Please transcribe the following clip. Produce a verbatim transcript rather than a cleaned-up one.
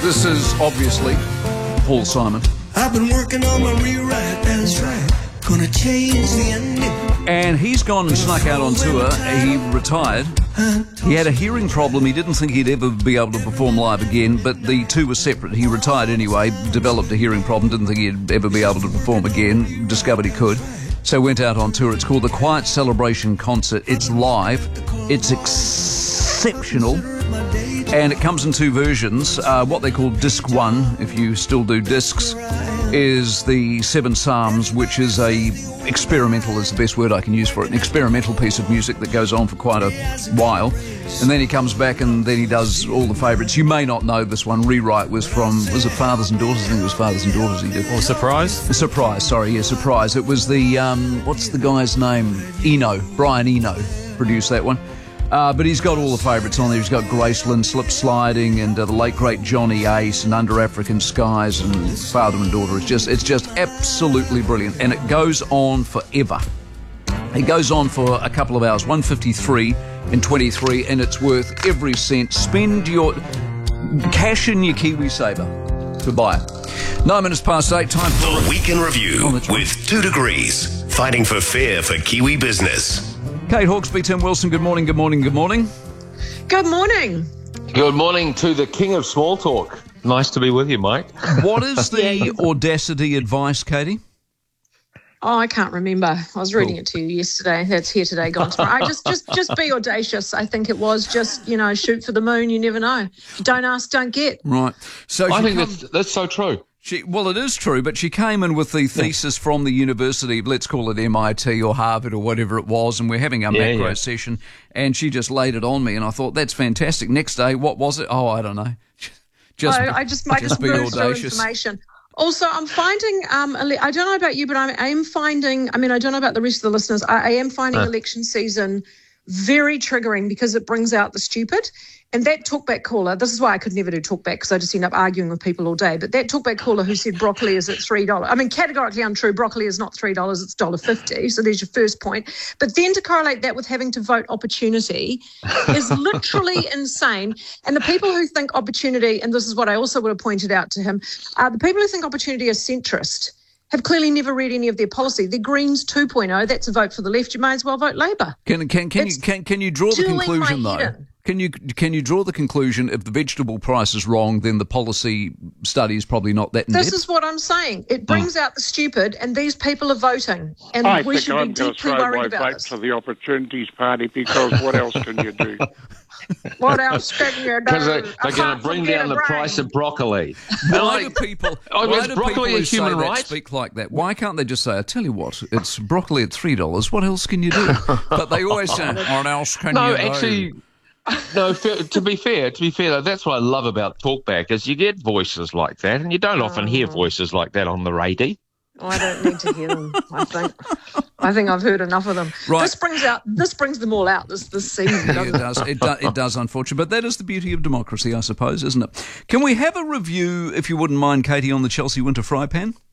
This is obviously Paul Simon. I've been working on my rewrite, that's right. Gonna change the ending. And he's gone and snuck out on tour. He retired. He had a hearing problem. He didn't think he'd ever be able to perform live again, but the two were separate. He retired anyway, developed a hearing problem, didn't think he'd ever be able to perform again, discovered he could. So went out on tour. It's called the Quiet Celebration Concert. It's live. It's exceptional. And it comes in two versions. Uh, what they call Disc One, if you still do discs, is the Seven Psalms, which is a experimental, is the best word I can use for it, an experimental piece of music that goes on for quite a while. And then he comes back and then he does all the favourites. You may not know this one. Rewrite was from, was it Fathers and Daughters? I think it was Fathers and Daughters he did. Or Surprise? Surprise, sorry, yeah, Surprise. It was the, um, what's the guy's name? Eno, Brian Eno produced that one. Uh, but he's got all the favourites on there. He's got Graceland, Slip Sliding, and uh, the late great Johnny Ace, and Under African Skies, and Father and Daughter. It's just, it's just absolutely brilliant, and it goes on forever. It goes on for a couple of hours, one fifty-three and twenty-three, and it's worth every cent. Spend your cash in your KiwiSaver to buy it. Nine minutes past eight, time for The Week in Review Oh, that's right. with Two Degrees, fighting for fair for Kiwi business. Kate Hawkesby, Tim Wilson. Good morning, good morning, good morning. Good morning. Good morning to the king of small talk. Nice to be with you, Mike. What is the Audacity advice, Katie? Oh, I can't remember. I was reading Cool. it to you yesterday. That's here today, gone tomorrow. I just, just, just be audacious. I think it was just, you know, shoot for the moon. You never know. Don't ask, don't get. Right. So I she think come- that's, that's so true. She, well, it is true, but she came in with the thesis from the university, let's call it M I T or Harvard or whatever it was, and we're having a Yeah, macro yeah. session, and she just laid it on me, and I thought, that's fantastic. Next day, what was it? Oh, I don't know. Just, I, I just, I just be moved through audacious. information. Also, I'm finding, um, ele- I don't know about you, but I'm, I am finding, I mean, I don't know about the rest of the listeners, I, I am finding Huh. election season very triggering because it brings out the stupid. And that talkback caller, this is why I could never do talkback because I just end up arguing with people all day. But that talkback caller who said broccoli is at three dollars. I mean, categorically untrue. Broccoli is not three dollars, it's one dollar fifty. So there's your first point. But then to correlate that with having to vote opportunity is literally insane. And the people who think opportunity, and this is what I also would have pointed out to him, uh, the people who think opportunity is centrist have clearly never read any of their policy. The Greens two point oh, that's a vote for the left. You may as well vote Labour. Can can can you It's can can you draw the doing my conclusion though? head in. Can you can you draw the conclusion if the vegetable price is wrong, then the policy study is probably not that in This depth? is what I'm saying. It brings out the stupid, and these people are voting, and I we think should I'm be going to deeply throw my worried about vote this. to the Opportunities Party because what else can you do? What else can you do? Because they, they're going apart to bring from get down a the brain? price of broccoli. Why do people? Oh, why is do broccoli people a who say human that right? speak like that? Why can't they just say, "I tell you what, it's broccoli at three dollars. What else can you do?" But they always say, "What else can No, you do?" actually, no. Fair, to be fair, to be fair, though, that's what I love about talkback is you get voices like that, and you don't often hear voices like that on the radio. Oh, I don't need to hear them. I think. I think I've heard enough of them. Right. This brings out. This brings them all out. This this season. Yeah, Doesn't it does. It, do, it does, unfortunately. But that is the beauty of democracy, I suppose, isn't it? Can we have a review, if you wouldn't mind, Katie, on the Chelsea Winter Fry Pan?